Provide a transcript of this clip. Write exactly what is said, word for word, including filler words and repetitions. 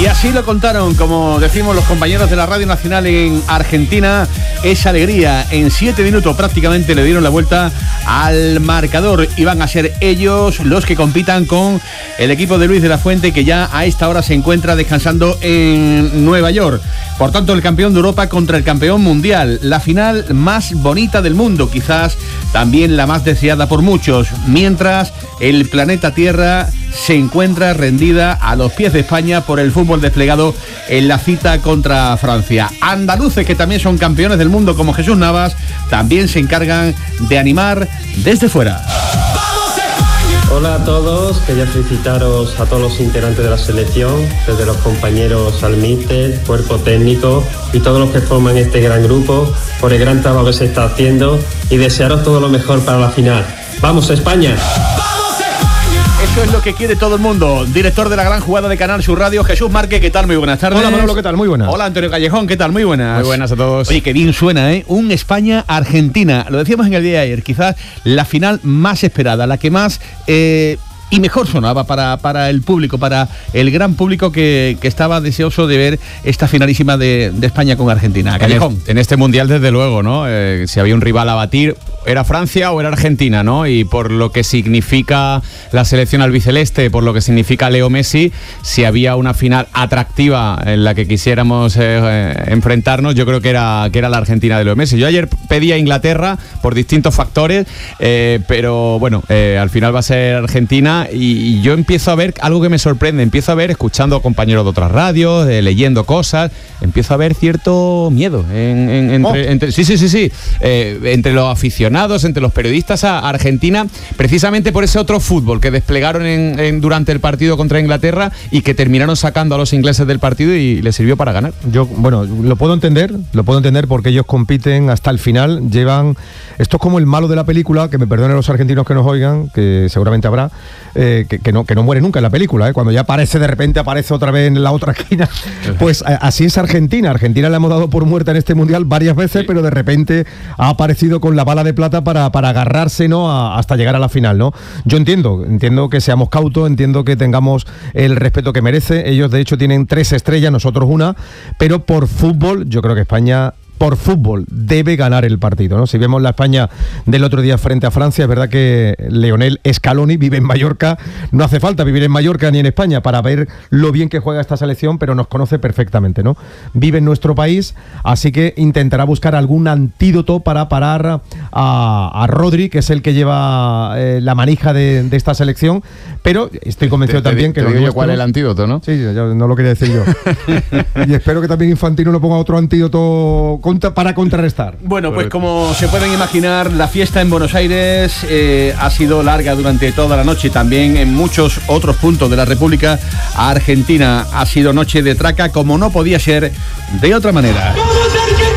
Y así lo contaron, como decimos los compañeros de la Radio Nacional en Argentina, esa alegría. En siete minutos prácticamente le dieron la vuelta al marcador y van a ser ellos los que compitan con el equipo de Luis de la Fuente, que ya a esta hora se encuentra descansando en Nueva York. Por tanto, el campeón de Europa contra el campeón mundial, la final más bonita del mundo, quizás también la más deseada por muchos, mientras el planeta Tierra se encuentra rendida a los pies de España por el fútbol desplegado en la cita contra Francia. Andaluces, que también son campeones del mundo, como Jesús Navas, también se encargan de animar desde fuera. Hola a todos, quería felicitaros a todos los integrantes de la selección, desde los compañeros al míster, cuerpo técnico y todos los que forman este gran grupo, por el gran trabajo que se está haciendo y desearos todo lo mejor para la final. ¡Vamos España! Eso es lo que quiere todo el mundo. Director de la gran jugada de Canal Sur Radio, Jesús Márquez, ¿qué tal? Muy buenas tardes. Hola Manolo, ¿qué tal? Muy buenas. Hola Antonio Callejón, ¿qué tal? Muy buenas. Muy buenas a todos. Oye, qué bien suena, ¿eh? Un España-Argentina. Lo decíamos en el día de ayer, quizás la final más esperada, la que más... Eh, y mejor sonaba para, para el público, para el gran público que, que estaba deseoso de ver esta finalísima de, de España con Argentina. Callejón. En este Mundial, desde luego, ¿no? Eh, si había un rival a batir, ¿era Francia o era Argentina, no? Y por lo que significa la selección albiceleste, por lo que significa Leo Messi, si había una final atractiva en la que quisiéramos eh, enfrentarnos, yo creo que era, que era la Argentina de Leo Messi. Yo ayer pedí a Inglaterra por distintos factores, eh, pero bueno, eh, al final va a ser Argentina. Y, y yo empiezo a ver algo que me sorprende, empiezo a ver, escuchando a compañeros de otras radios, eh, leyendo cosas, empiezo a ver cierto miedo en, en, entre, oh. entre, sí, sí, sí, sí, eh, entre los aficionados, entre los periodistas a Argentina, precisamente por ese otro fútbol que desplegaron en, en, durante el partido contra Inglaterra y que terminaron sacando a los ingleses del partido y les sirvió para ganar. Yo, bueno, lo puedo entender, lo puedo entender porque ellos compiten hasta el final, llevan, esto es como el malo de la película, que me perdonen los argentinos que nos oigan, que seguramente habrá, Eh, que, que, no, que no muere nunca en la película, ¿eh? Cuando ya aparece, de repente aparece otra vez en la otra esquina. Pues a, así es Argentina. Argentina le hemos dado por muerta en este Mundial varias veces, sí. Pero de repente ha aparecido con la bala de plata para, para agarrarse, ¿no? A, hasta llegar a la final, ¿no? Yo entiendo, entiendo que seamos cautos, entiendo que tengamos el respeto que merece. Ellos de hecho tienen tres estrellas, nosotros una, pero por fútbol yo creo que España... por fútbol debe ganar el partido, ¿no? Si vemos la España del otro día frente a Francia, es verdad que Lionel Scaloni vive en Mallorca, no hace falta vivir en Mallorca ni en España para ver lo bien que juega esta selección, pero nos conoce perfectamente, ¿no? Vive en nuestro país, así que intentará buscar algún antídoto para parar a, a Rodri, que es el que lleva eh, la manija de, de esta selección, pero estoy convencido te, te, también te, que... Te digo yo cuál es el antídoto, ¿no? Sí, yo no lo quería decir yo. Y espero que también Infantino no ponga otro antídoto para contrarrestar. Bueno, pues como se pueden imaginar, la fiesta en Buenos Aires eh, ha sido larga durante toda la noche, también en muchos otros puntos de la República Argentina. Ha sido noche de traca, como no podía ser de otra manera.